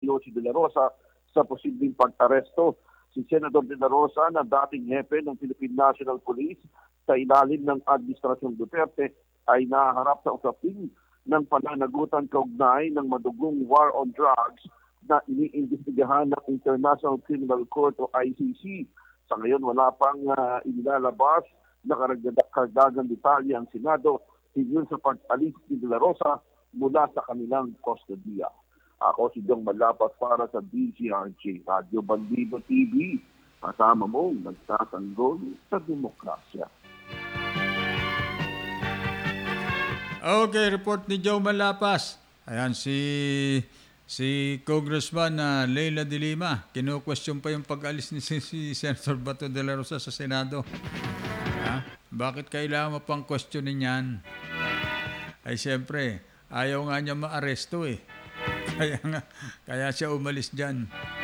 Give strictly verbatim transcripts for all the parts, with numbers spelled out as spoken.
Yossi De La Rosa sa posibleng pag-aresto. Si Senador De La Rosa na dating hepe ng Philippine National Police sa ilalim ng Administrasyon Duterte ay naharap sa usaping ng pananagutan kaugnay ng madugong war on drugs na iniimbestigahan ng International Criminal Court o I C C. Sa ngayon wala pang uh, inilalabas na karagdagang detalye ang Senado hinggil sa pag-alis ni De La Rosa mula sa kanilang kustodiya. Ako si Dong Malapas para sa D Z R J Radio Bandido T V. Kasama mo nagtatanggol sa demokrasya. Okay, report ni Joe Malapas. Ayan, si si Congressman uh, Leila de Lima. Kino-question pa yung pag-alis ni si, si Senator Bato de la Rosa sa Senado. Ha? Bakit kailangan mo pang questionin yan? Ay, siyempre, ayaw nga niya ma-aresto eh. Kaya nga, kaya siya umalis dyan.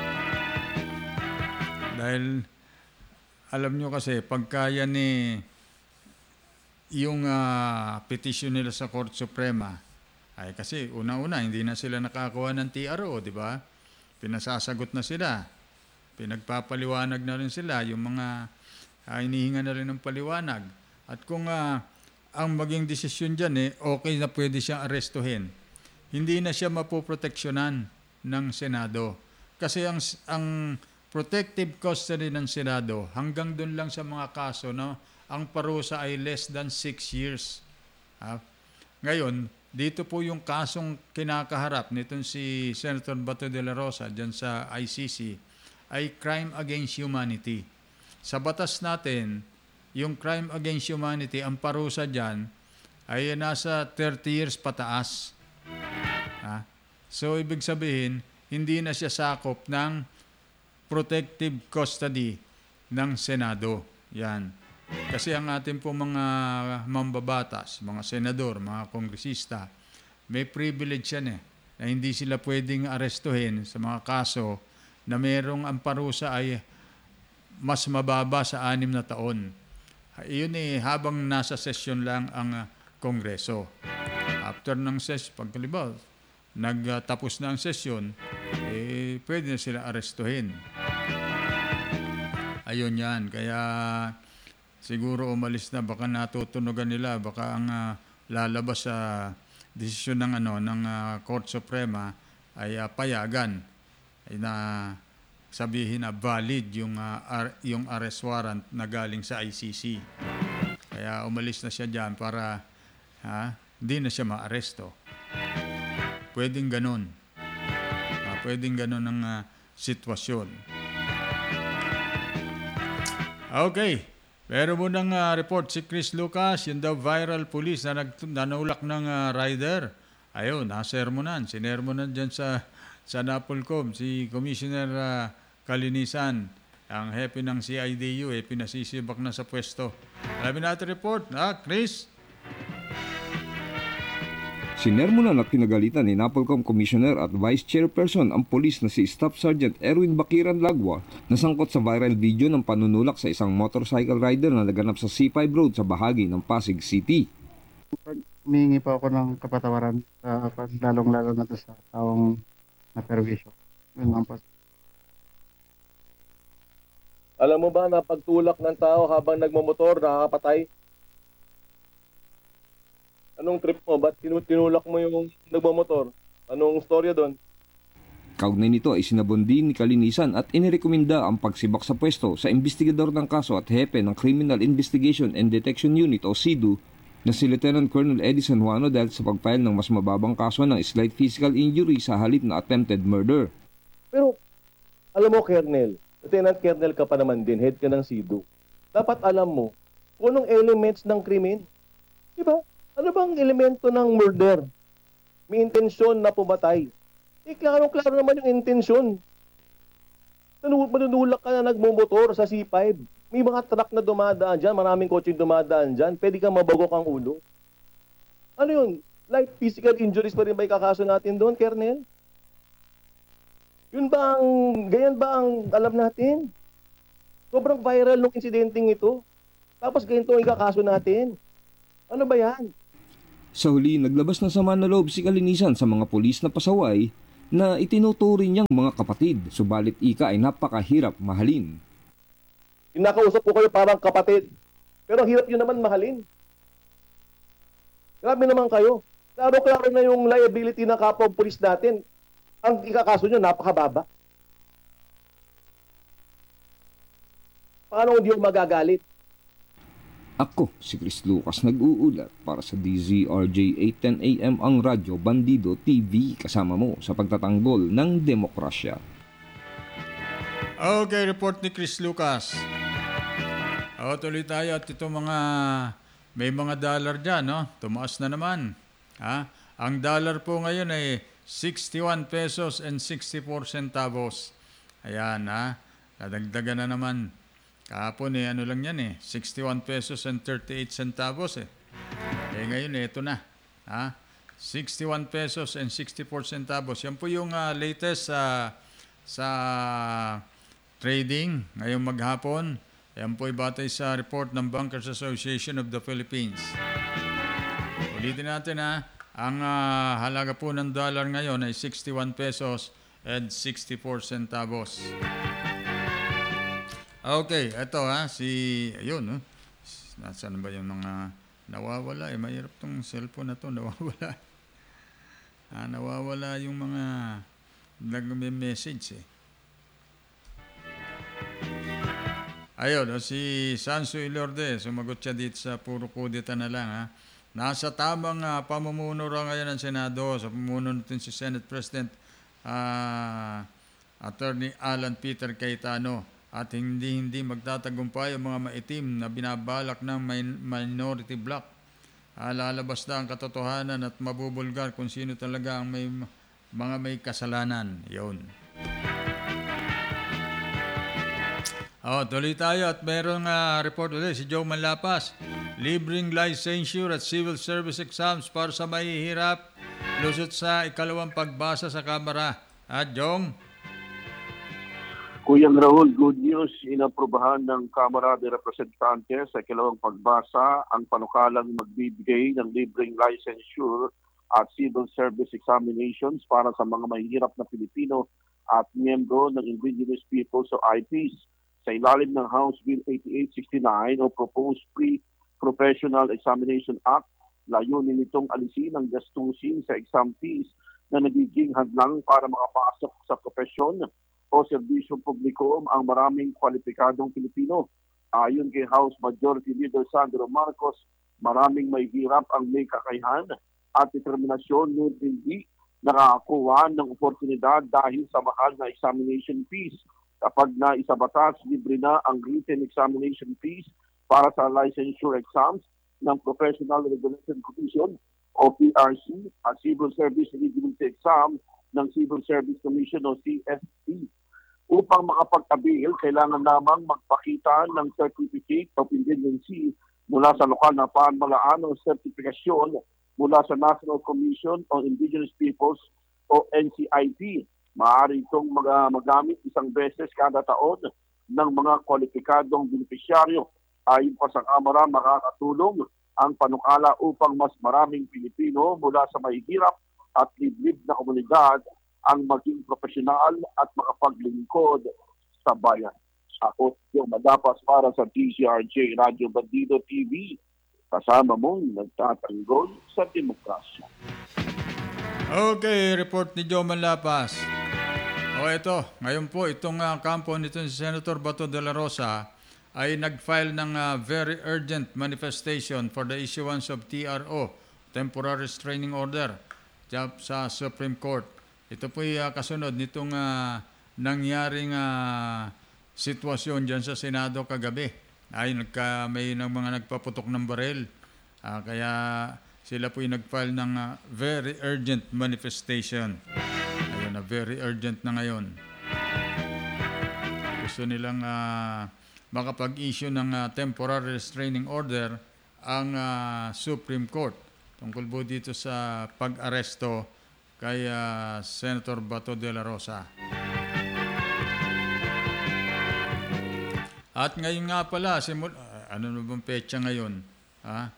Dahil, alam nyo kasi, pagkaya ni yung uh, petition nila sa Court Suprema, ay kasi una-una, hindi na sila nakakuha ng T R O, di ba? Pinasasagot na sila. Pinagpapaliwanag na rin sila, yung mga uh, inihinga na rin ng paliwanag. At kung uh, ang maging desisyon dyan, eh, okay na pwede siyang arestuhin. Hindi na siya mapoproteksyonan ng Senado. Kasi ang, ang protective custody ng Senado, hanggang doon lang sa mga kaso, no, ang parusa ay less than six years. Ha? Ngayon, dito po yung kasong kinakaharap nitong si Senator Bato de la Rosa dyan sa I C C ay crime against humanity. Sa batas natin, yung crime against humanity, ang parusa dyan ay nasa thirty years pataas. Ha? So, ibig sabihin, hindi na siya sakop ng protective custody ng Senado. Yan. Kasi ang ating po mga mambabatas, mga senador, mga kongresista, may privilege yan eh, na hindi sila pwedeng arestuhin sa mga kaso na merong ang parusa ay mas mababa sa anim na taon. Iyon eh, habang nasa session lang ang uh, Kongreso. After ng session, pagkalibaw, nagtapos na ang session, eh, pwede na sila arestuhin. Ayun yan. Kaya siguro umalis na, baka natutunugan nila, baka ang uh, lalabas sa desisyon ng, ano, ng uh, Court Suprema ay uh, payagan ay na sabihin na valid yung, uh, ar- yung arrest warrant na galing sa I C C. Kaya umalis na siya dyan para ha, hindi na siya ma-aresto. Pwedeng ganun. Uh, pwedeng ganun ang uh, sitwasyon. Okay. Pero munang uh, report si Chris Lucas, yung daw viral police na nag- nanulak ng uh, rider. Ayun, nasermonan. Sinermonan dyan sa, sa Napolcom. Si Commissioner uh, Kalinisan, ang hepe ng C I D U, eh, pinasisibak na sa pwesto. Alamin natin report. Ah, Chris? Sinermonan at pinagalitan ni Napolcom Commissioner at Vice Chairperson ang polis na si Staff Sergeant Erwin Bakiran Lagwa na sangkot sa viral video ng panunulak sa isang motorcycle rider na naganap sa C five Road sa bahagi ng Pasig City. Humingi po ako ng kapatawaran sa uh, lalong-lalo na sa taong na-perwisyo. Yun lang po. Alam mo ba na pagtulak ng tao habang nagmamotor, nakakapatay? Anong trip mo? Ba't tinulak mo yung nagmamotor? Anong storya doon? Kaugnay nito ay sinabondi ni Kalinisan at inirekomenda ang pagsibak sa pwesto sa investigador ng kaso at hepe ng Criminal Investigation and Detection Unit o C I D U na si Lieutenant Colonel Edison Juano dahil sa pagfile ng mas mababang kaso ng slight physical injury sa halip na attempted murder. Pero, alam mo, Colonel, Lieutenant Colonel ka pa naman din, head ka ng C I D U. Dapat alam mo kung anong elements ng krimen. Diba? Ano bang elemento ng murder? May intensyon na pumatay. Eh, klaro-klaro naman yung intensyon. Manunulak ka na nagmumotor sa C five. May mga truck na dumadaan dyan, maraming kotse dumadaan dyan, pwede kang mabagok ang ulo. Ano yun? Light physical injuries pa rin ba ikakaso natin doon, Colonel? Yun ba ang, ganyan ba ang alam natin? Sobrang viral nung insidenteng ito. Tapos ganito ang ikakaso natin. Ano ba yan? Sa huli, naglabas ng sama na loob si Kalinisan sa mga pulis na pasaway na itinuturing niyang mga kapatid, subalit ika ay napakahirap mahalin. Kinakausap ko kayo parang kapatid. Pero ang hirap nyo naman mahalin. Grabe naman kayo. Klaro-klaro na yung liability ng kapwa pulis natin. Ang ikakaso nyo, napakababa. Paano hindi yung magagalit? Ako, si Chris Lucas, nag-uulat para sa D Z R J eight ten A M ang Radyo Bandido T V, kasama mo sa pagtatanggol ng demokrasya. Okay, report ni Chris Lucas. O, tuloy tayo at ito mga, may mga dollar dyan, no? Tumaas na naman. Ha? Ang dollar po ngayon ay sixty-one pesos and sixty-four centavos. Ayan, ha? Nadagdagan na naman. Kahapon eh, ano lang yan eh, sixty-one pesos and thirty-eight centavos eh. Eh ngayon eh, ito na. Ha? sixty-one pesos and sixty-four centavos. Yan po yung uh, latest uh, sa trading ngayong maghapon. Yan po ay batay sa report ng Bankers Association of the Philippines. Ulitin natin ha, ang uh, halaga po ng dollar ngayon ay sixty-one pesos and sixty-four centavos. Okay, ito ha, si, ayun, no? Nasaan ba yung mga nawawala? Eh, mahirap tong cellphone na to, nawawala. Ah, nawawala yung mga nag-message eh. Ayun, no? Si Sanso Ilorde, sumagot siya dito sa puro kudita na lang ha. Nasa tamang uh, pamumuno raw ngayon ng Senado, sa pamumuno natin si Senate President uh, Attorney Alan Peter Cayetano. At hindi hindi magtatagumpay ang mga maitim na binabalak ng min- minority bloc. Ah, lalabas na ang katotohanan at mabubulgar kung sino talaga ang may mga may kasalanan. Yun. Oh, tuloy tayo at merong uh, report ulit si Joe Manlapas. Libreng licensure at civil service exams para sa mahihirap. Lusot sa ikalawang pagbasa sa Kamara. At Jong? Kuya Raul, good news. Inaprobahan ng Kamara de Representantes sa ikalawang pagbasa ang panukalang magbibigay ng libreng licensure at civil service examinations para sa mga mahihirap na Pilipino at miyembro ng Indigenous Peoples o I Ps sa ilalim ng House Bill eighty-eight sixty-nine o Proposed Pre-Professional Examination Act. Layunin nitong alisin ang gastusin sa exam fees na nagiging hadlang para makapasok sa profesyon o serbisyong publiko ang maraming kwalipikadong Pilipino. Ayon kay House Majority Leader Sandro Marcos, maraming may hirap ang may kakayahan at determinasyon ngunit hindi nakakakuha ng oportunidad dahil sa mahal na examination fees. Kapag na isabatas, libre na ang written examination fees para sa licensure exams ng Professional Regulation Commission o P R C at Civil Service Eligibility Exam ng Civil Service Commission o C S C. Upang makapag-abil, kailangan lamang magpakita ng Certificate of Indigency mula sa lokal na pamahalaan o sertifikasyon mula sa National Commission on Indigenous Peoples o N C I P. Maaari itong mag- magamit isang beses kada taon ng mga kwalipikadong benepisyaryo. Ayon pa sa Kamara, makakatulong ang panukala upang mas maraming Pilipino mula sa mahihirap at liblib na komunidad ang maging profesional at makapaglingkod sa bayan. Ako yung madapas para sa D Z R J Radio Bandido T V. Kasama mong nagtatanggol sa demokrasya. Okay, report ni Joe Manlapas. O ito, ngayon po, itong uh, kampo nito si Senator Bato de la Rosa ay nag-file ng uh, very urgent manifestation for the issuance of T R O, Temporary Restraining Order, sa Supreme Court. Ito po ay uh, kasunod nitong uh, nangyaring uh, sitwasyon dyan sa Senado kagabi. Ay, nagka, may ng mga nagpaputok ng baril. Uh, kaya sila po ay nag-file ng uh, very urgent manifestation. Ayun na, very urgent na ngayon. Gusto nilang uh, makapag-issue ng uh, temporary restraining order ang uh, Supreme Court tungkol po dito sa pag-aresto kay uh, Senator Bato de la Rosa. At ngayon nga pala, simul- uh, ano na bang petsa ngayon? Ha?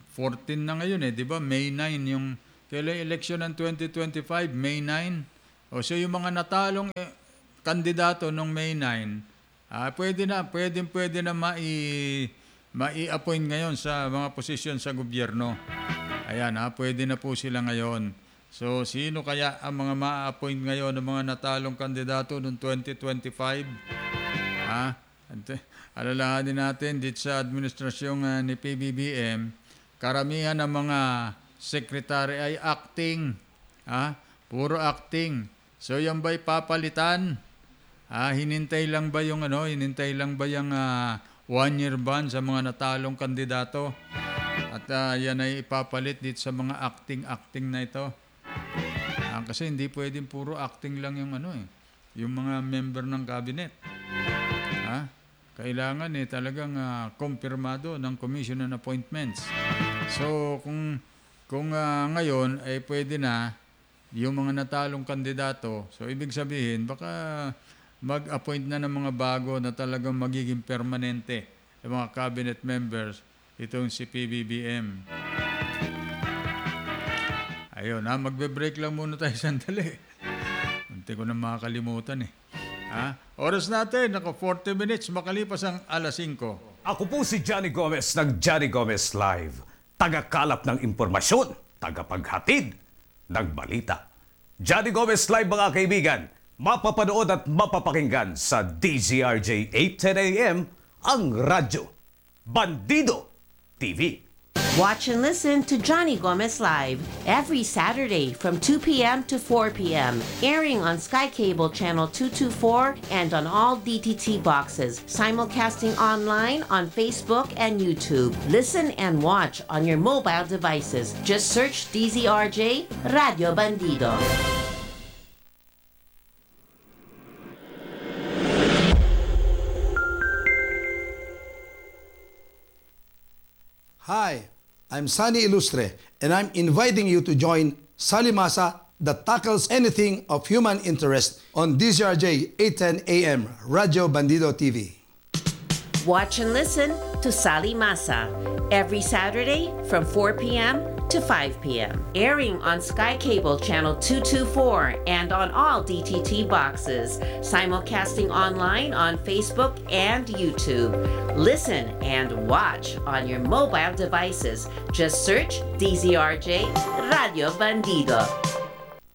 fourteen na ngayon eh, di ba? May nine yung kailan election ng twenty twenty-five, May nine. O so yung mga natalong eh, kandidato nung May ninth, ah, pwede na, pwede, pwede na mai, mai-appoint ngayon sa mga posisyon sa gobyerno. Ayan, ha, pwede na po sila ngayon. So, sino kaya ang mga ma-appoint ngayon ng mga natalong kandidato noong twenty twenty-five? Ha? Alalahanin natin dito sa administrasyong uh, ni P B B M, karamihan ng mga sekretary ay acting. Ha? Puro acting. So, yan ba'y papalitan? Ha? Hinintay lang ba yung ano? Hinintay lang ba yung uh, one-year ban sa mga natalong kandidato? At uh, yan ay ipapalit dito sa mga acting-acting na ito. Ah, kasi hindi pwedeng puro acting lang yung ano eh, yung mga member ng cabinet. Ha? Kailangan eh talagang uh, kumpirmado ng Commission on Appointments. So kung kung uh, ngayon ay pwede na yung mga natalong kandidato, so ibig sabihin baka mag-appoint na ng mga bago na talagang magiging permanente yung mga cabinet members itong si P B B M. Ayun, ha, magbe-break lang muna tayo sandali. Hindi ko na makakalimutan eh. Ha? Oras natin, naka forty minutes, makalipas ang alas singko. Ako po si Johnny Gomez ng Johnny Gomez Live. Tagakalap ng impormasyon, tagapaghatid ng balita. Johnny Gomez Live mga kaibigan, mapapanood at mapapakinggan sa D Z R J eight ten A M ang radyo. Bandido T V. Watch and listen to Johnny Gomez Live every Saturday from two p.m. to four p.m. airing on Sky Cable Channel two twenty-four and on all D T T boxes, simulcasting online on Facebook and YouTube. Listen and watch on your mobile devices. Just search D Z R J Radio Bandido. Hi, I'm Sunny Ilustre, and I'm inviting you to join Salimasa that tackles anything of human interest on D Z R J eight ten A M Radio Bandido T V. Watch and listen to Sali Masa every Saturday from four p.m. to five p.m. airing on Sky Cable Channel two twenty-four and on all D T T boxes, simulcasting online on Facebook and YouTube. Listen and watch on your mobile devices. Just search D Z R J Radio Bandido.